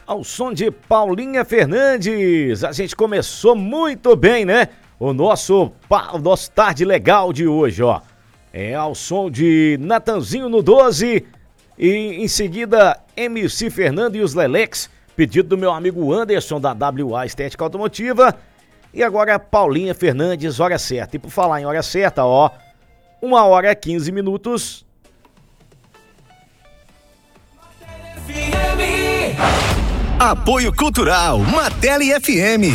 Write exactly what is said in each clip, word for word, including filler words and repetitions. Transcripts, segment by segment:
Ao som de Paulinha Fernandes. A gente começou muito bem, né? O nosso, o nosso Tarde Legal de hoje, ó. É ao som de Natanzinho no doze e em seguida M C Fernando e os Lelex, pedido do meu amigo Anderson da W A Estética Automotiva. E agora Paulinha Fernandes, hora certa. E por falar em hora certa, ó, uma hora e quinze minutos. Apoio Cultural, Mateli F M.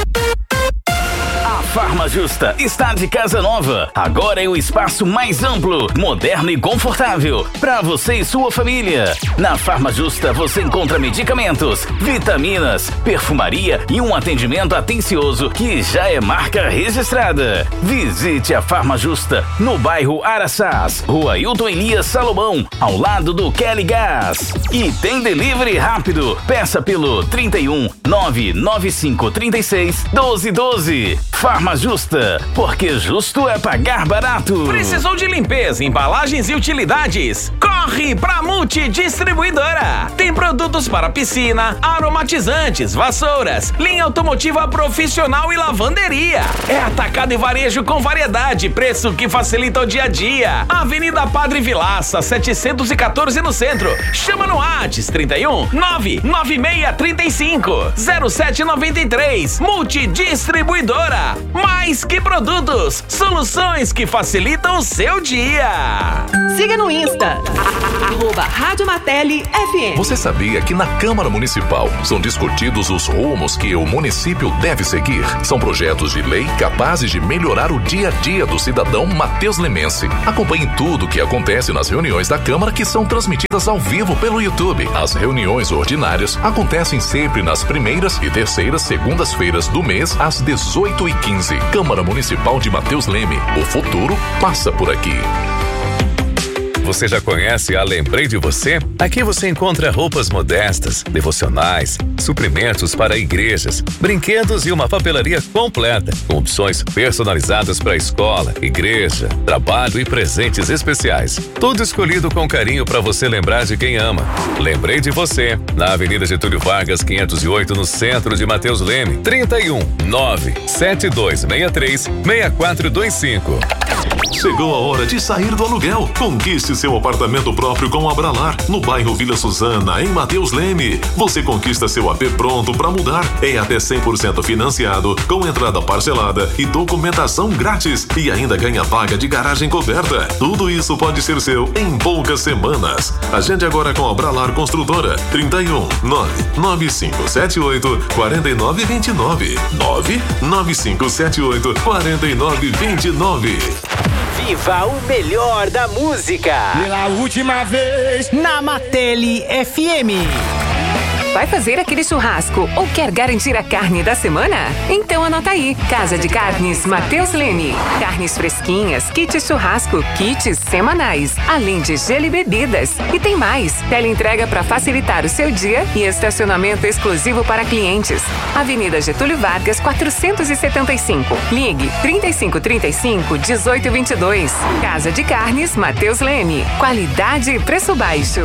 A Farma Justa está de casa nova. Agora é o espaço mais amplo, moderno e confortável para você e sua família. Na Farma Justa você encontra medicamentos, vitaminas, perfumaria e um atendimento atencioso que já é marca registrada. Visite a Farma Justa no bairro Araçás, Rua Hilton Elias Salomão, ao lado do Kelly Gás. E tem delivery rápido. Peça pelo trinta e um, nove nove cinco, trinta e seis, doze doze. Farma Justa, porque justo é pagar barato. Precisou de limpeza, embalagens e utilidades? Corre pra Multidistribuidora. Tem produtos para piscina, aromatizantes, vassouras, linha automotiva profissional e lavanderia. É atacado e varejo com variedade, preço que facilita o dia a dia. Avenida Padre Vilaça, setecentos e quatorze no centro. Chama no WhatsApp trinta e um, nove nove seis, trinta e cinco, zero sete noventa e três. Multidistribuidora. Mais que produtos, soluções que facilitam o seu dia. Siga no Insta, arroba Rádio Mateli F M. Você sabia que na Câmara Municipal são discutidos os rumos que o município deve seguir? São projetos de lei capazes de melhorar o dia a dia do cidadão matheuslemense. Acompanhe tudo o que acontece nas reuniões da Câmara, que são transmitidas ao vivo pelo YouTube. As reuniões ordinárias acontecem sempre nas primeiras e terceiras segundas-feiras do mês, às dezoito e quinze. Câmara Municipal de Matheus Leme. O futuro passa por aqui. Você já conhece a Lembrei de Você? Aqui você encontra roupas modestas, devocionais, suprimentos para igrejas, brinquedos e uma papelaria completa, com opções personalizadas para escola, igreja, trabalho e presentes especiais. Tudo escolhido com carinho para você lembrar de quem ama. Lembrei de Você, na Avenida Getúlio Vargas, quinhentos e oito, no centro de Matheus Leme. trinta e um, nove sete dois seis três, seis quatro dois cinco. Chegou a hora de sair do aluguel. Conquiste seu apartamento próprio com a Abralar, no bairro Vila Suzana, em Matheus Leme. Você conquista seu A P pronto para mudar. É até cem por cento financiado, com entrada parcelada e documentação grátis. E ainda ganha vaga de garagem coberta. Tudo isso pode ser seu em poucas semanas. Agende agora com a Abralar Construtora. trinta e um, nove nove cinco sete oito, quatro nove dois nove. nove nove cinco sete oito, quatro nove dois nove. Viva o melhor da música. Pela última vez na Mateli F M. Vai fazer aquele churrasco ou quer garantir a carne da semana? Então anota aí. Casa de Carnes Matheus Leme. Carnes fresquinhas, kits churrasco, kits semanais, além de gelo e bebidas. E tem mais. Teleentrega para facilitar o seu dia e estacionamento exclusivo para clientes. Avenida Getúlio Vargas, quatrocentos e setenta e cinco. Ligue trinta e cinco, trinta e cinco, dezoito, vinte e dois. Casa de Carnes Matheus Leme. Qualidade e preço baixo.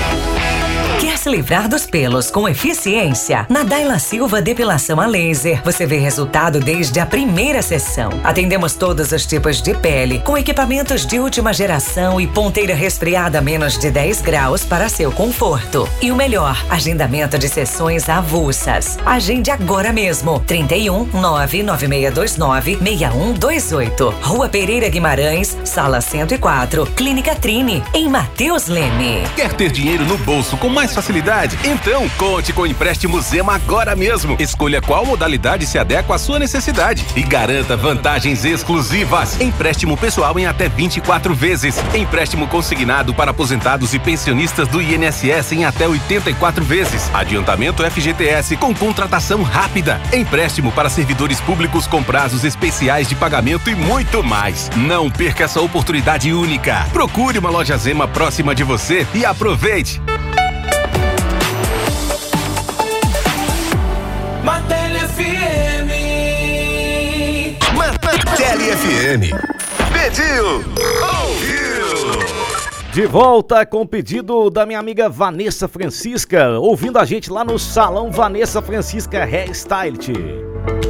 Quer se livrar dos pelos com eficiência? Na Daila Silva Depilação a Laser, você vê resultado desde a primeira sessão. Atendemos todos os tipos de pele, com equipamentos de última geração e ponteira resfriada a menos de dez graus para seu conforto. E o melhor, agendamento de sessões avulsas. Agende agora mesmo. trinta e um, nove nove seis dois nove, seis um dois oito. Rua Pereira Guimarães, Sala cento e quatro, Clínica Trine, em Matheus Leme. Quer ter dinheiro no bolso com mais facilidade? Então, conte com o empréstimo Zema agora mesmo. Escolha qual modalidade se adequa à sua necessidade e garanta vantagens exclusivas. Empréstimo pessoal em até vinte e quatro vezes. Empréstimo consignado para aposentados e pensionistas do I N S S em até oitenta e quatro vezes. Adiantamento F G T S com contratação rápida. Empréstimo para servidores públicos com prazos especiais de pagamento e muito mais. Não perca essa oportunidade única. Procure uma loja Zema próxima de você e aproveite. Mateli F M. Mateli F M. Pediu, ouviu. De volta com o pedido da minha amiga Vanessa Francisca, ouvindo a gente lá no Salão Vanessa Francisca Hairstylist.